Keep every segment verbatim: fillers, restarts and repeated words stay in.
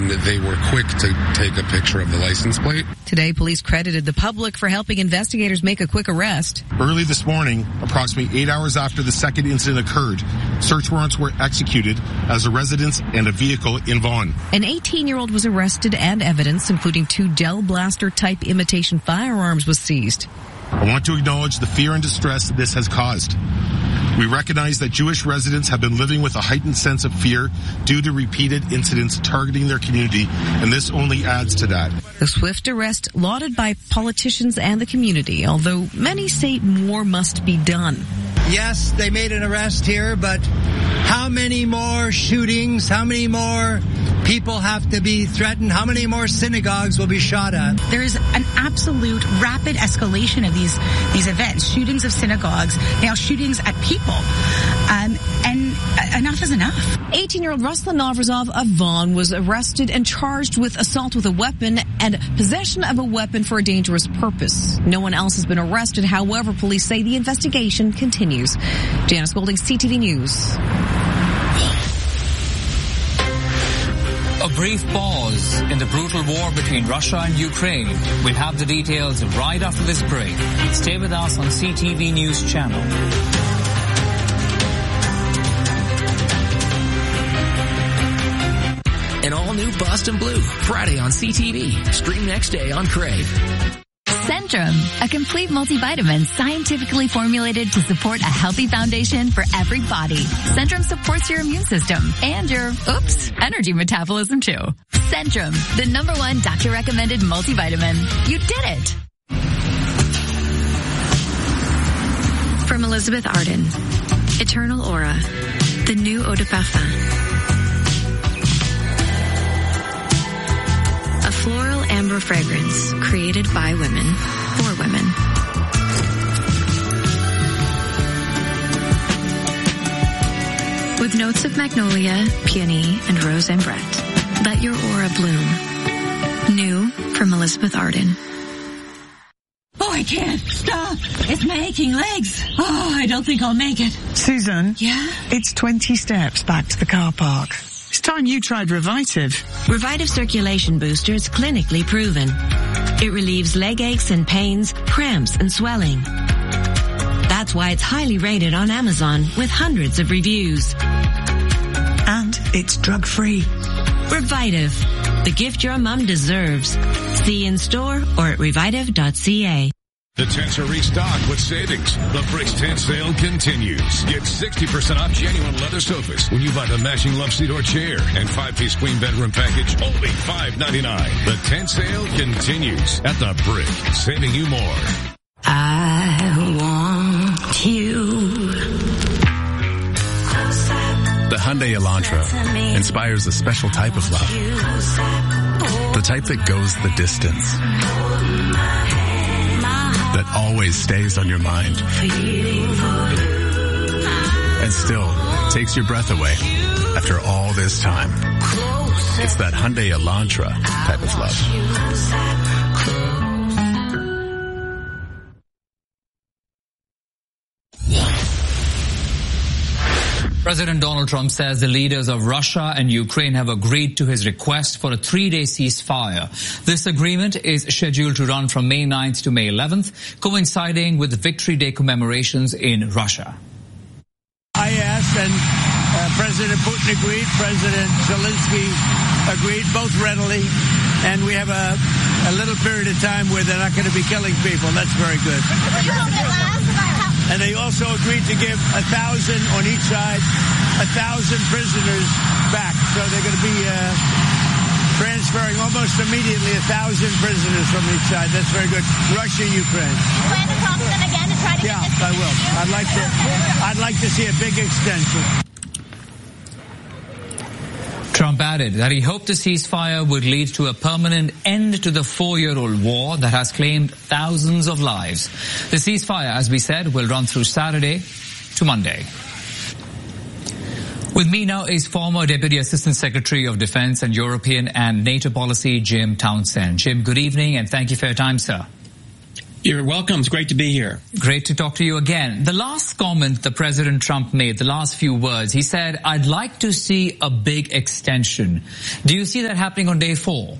and they were quick to take a picture of the license plate. Today, police credited the public for helping investigators make a quick arrest. Early this morning, approximately eight hours after the second incident occurred, search warrants were executed as a residence and a vehicle in Vaughan. An eighteen-year-old was arrested and evidence, including two Del Blaster-type imitation firearms, was seized. I want to acknowledge the fear and distress this has caused. We recognize that Jewish residents have been living with a heightened sense of fear due to repeated incidents targeting their community, and this only adds to that. The swift arrest lauded by politicians and the community, although many say more must be done. Yes, they made an arrest here, but how many more shootings, how many more people have to be threatened, how many more synagogues will be shot at? There is an absolute rapid escalation of these these events, shootings of synagogues, now shootings at people, um, and uh, enough is enough. eighteen-year-old Ruslan Novrazov of Vaughan was arrested and charged with assault with a weapon and possession of a weapon for a dangerous purpose. No one else has been arrested. However, police say the investigation continues. Janice Golding, C T V News. A brief pause in the brutal war between Russia and Ukraine. We'll have the details right after this break. Stay with us on C T V News channel. An all-new Boston Blue, Friday on C T V. Stream next day on Crave. Centrum, a complete multivitamin scientifically formulated to support a healthy foundation for every body. Centrum supports your immune system and your, oops, energy metabolism too. Centrum, the number one doctor-recommended multivitamin. You did it! From Elizabeth Arden, Eternal Aura, the new eau de parfum. A floral amber fragrance created by women, for women. With notes of magnolia, peony, and rose ambrette. Let your aura bloom. New from Elizabeth Arden. Oh, I can't. Stop. It's my aching legs. Oh, I don't think I'll make it. Susan? Yeah? It's twenty steps back to the car park. It's time you tried Revitive. Revitive Circulation Booster is clinically proven. It relieves leg aches and pains, cramps and swelling. That's why it's highly rated on Amazon with hundreds of reviews. And it's drug-free. Revitive, the gift your mum deserves. See in store or at revitive dot c a. The tents are restocked with savings. The Bricks tent sale continues. Get sixty percent off genuine leather sofas when you buy the matching love seat or chair and five-piece queen bedroom package, only five ninety-nine. The tent sale continues at the Brick, saving you more. I want you. The Hyundai Elantra inspires a special type of love. The type that goes the distance. That always stays on your mind. And still takes your breath away after all this time. It's that Hyundai Elantra type of love. President Donald Trump says the leaders of Russia and Ukraine have agreed to his request for a three-day ceasefire. This agreement is scheduled to run from May ninth to May eleventh, coinciding with the Victory Day commemorations in Russia. I asked, and uh, President Putin agreed, President Zelensky agreed, both readily, and we have a, a little period of time where they're not going to be killing people. That's very good. And they also agreed to give a thousand on each side, a thousand prisoners back. So they're going to be uh, transferring almost immediately a thousand prisoners from each side. That's very good. Russia, Ukraine. You plan to talk to them again to try to yeah, get this? I will. I'd like to. I'd like to see a big extension. Trump added that he hoped the ceasefire would lead to a permanent end to the four-year-old war that has claimed thousands of lives. The ceasefire, as we said, will run through Saturday to Monday. With me now is former Deputy Assistant Secretary of Defense and European and NATO Policy, Jim Townsend. Jim, good evening and thank you for your time, sir. You're welcome. It's great to be here. Great to talk to you again. The last comment that President Trump made, the last few words, he said, I'd like to see a big extension. Do you see that happening on day four?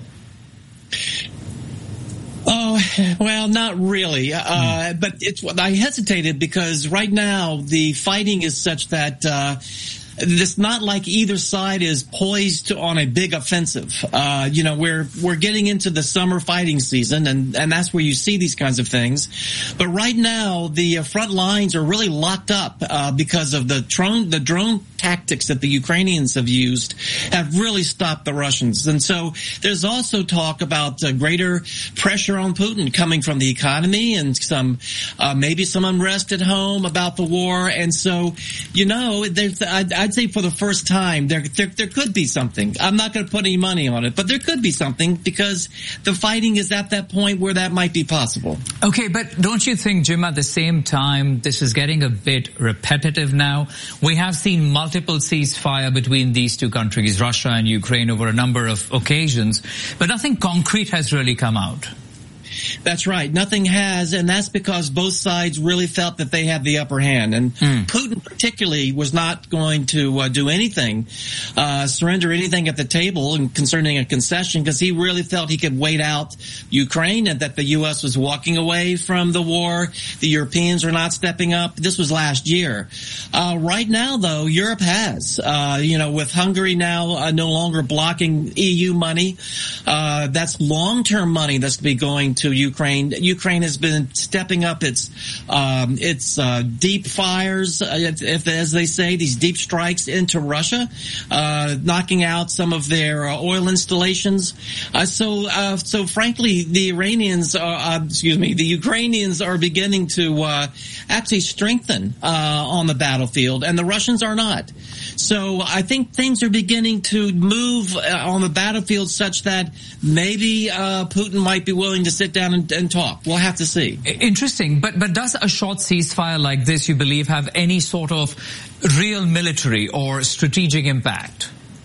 Oh, well, not really. Uh, mm. But it's, I hesitated because right now the fighting is such that, uh, it's not like either side is poised to, on a big offensive. Uh, you know, we're, we're getting into the summer fighting season, and, and that's where you see these kinds of things. But right now, the uh, front lines are really locked up, uh, because of the drone, the drone tactics that the Ukrainians have used have really stopped the Russians. And so there's also talk about uh, greater pressure on Putin coming from the economy and some, uh, maybe some unrest at home about the war. And so, you know, there's, I'd, I'd say for the first time, there, there, there could be something. I'm not going to put any money on it, but there could be something because the fighting is at that point where that might be possible. Okay, but don't you think, Jim, at the same time, this is getting a bit repetitive now? We have seen multiple Multiple ceasefire between these two countries, Russia and Ukraine, over a number of occasions, but nothing concrete has really come out. That's right. Nothing has, and that's because both sides really felt that they had the upper hand. And mm. Putin particularly was not going to uh, do anything, uh, surrender anything at the table and concerning a concession, because he really felt he could wait out Ukraine and that the U S was walking away from the war. The Europeans are not stepping up. This was last year. Uh, right now, though, Europe has, uh, you know, with Hungary now uh, no longer blocking E U money. Uh, that's long-term money that's to be going to Ukraine. Ukraine has been stepping up its um, its uh, deep fires, uh, if, as they say, these deep strikes into Russia, uh, knocking out some of their uh, oil installations. Uh, so, uh, so frankly, the Iranians, are, uh, excuse me, the Ukrainians are beginning to uh, actually strengthen uh, on the battlefield, and the Russians are not. So I think things are beginning to move uh, on the battlefield such that maybe uh, Putin might be willing to sit down and, and talk. We'll have to see. Interesting. But but does a short ceasefire like this, you believe, have any sort of real military or strategic impact?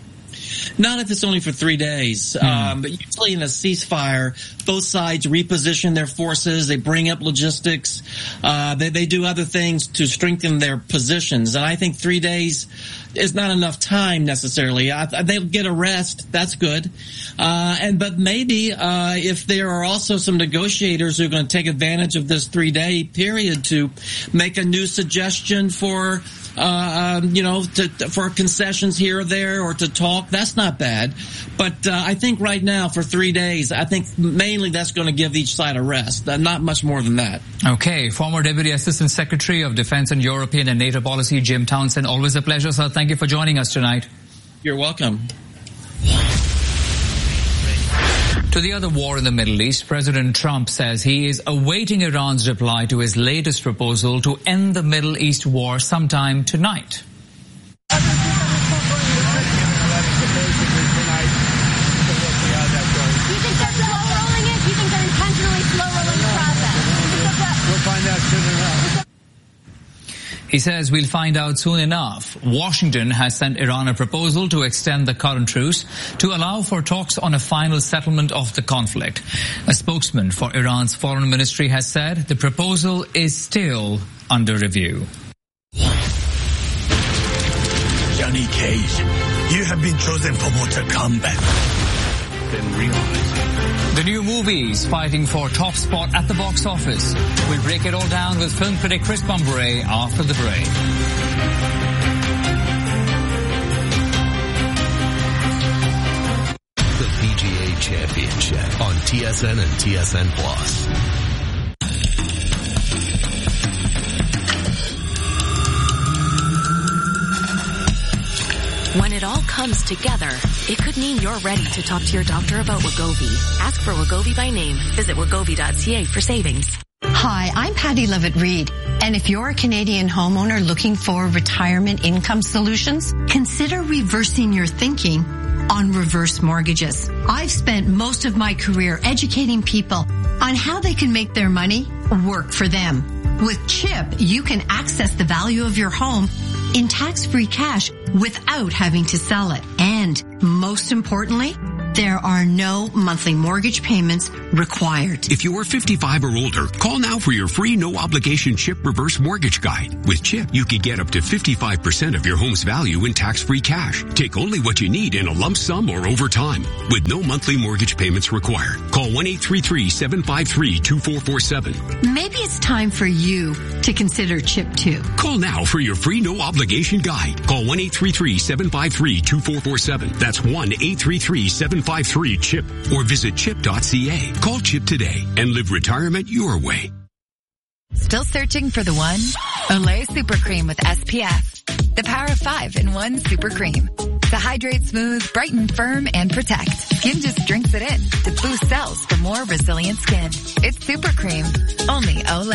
Not if it's only for three days. Mm. Um, but usually in a ceasefire, both sides reposition their forces. They bring up logistics. Uh, they, they do other things to strengthen their positions. And I think three days is not enough time necessarily. I, they'll get a rest. That's good. Uh, and, but maybe, uh, if there are also some negotiators who are going to take advantage of this three day period to make a new suggestion for, Uh, um, you know, to, to, for concessions here or there, or to talk, that's not bad. But uh, I think right now, for three days, I think mainly that's going to give each side a rest. Uh, not much more than that. Okay. Former Deputy Assistant Secretary of Defense and European and NATO Policy, Jim Townsend. Always a pleasure, sir. Thank you for joining us tonight. You're welcome. To the other war in the Middle East, President Trump says he is awaiting Iran's reply to his latest proposal to end the Middle East war sometime tonight. Do you think they're slow rolling it? Do you think they're intentionally slow rolling the process? We'll find out soon enough. He says we'll find out soon enough. Washington has sent Iran a proposal to extend the current truce to allow for talks on a final settlement of the conflict. A spokesman for Iran's foreign ministry has said the proposal is still under review. Johnny Cage, you have been chosen for Mortal Kombat. Then realize the new movies fighting for top spot at the box office. We'll break it all down with film critic Chris Bumbury after the break. The P G A Championship on T S N and T S N Plus. When it all comes together, it could mean you're ready to talk to your doctor about Wegovy. Ask for Wegovy by name. Visit wegovy dot c a for savings. Hi, I'm Patty Levitt-Reed, and if you're a Canadian homeowner looking for retirement income solutions, consider reversing your thinking on reverse mortgages. I've spent most of my career educating people on how they can make their money work for them. With CHIP, you can access the value of your home in tax-free cash without having to sell it. And most importantly, There are no monthly mortgage payments required. If you're fifty-five or older, call now for your free no-obligation CHIP reverse mortgage guide. With CHIP, you can get up to fifty-five percent of your home's value in tax-free cash. Take only what you need in a lump sum or over time, with no monthly mortgage payments required. Call one eight three three, seven five three, two four four seven. Maybe it's time for you to consider CHIP too. Call now for your free no-obligation guide. Call one eight three three, seven five three, two four four seven. That's one eight three three, seven five three, CHIP. Or visit chip dot c a. Call CHIP today and live retirement your way. Still searching for the one? Olay Super Cream with S P F. The power of five in one super cream. To hydrate smooth, brighten firm, and protect. Skin just drinks it in to boost cells for more resilient skin. It's Super Cream. Only Olay.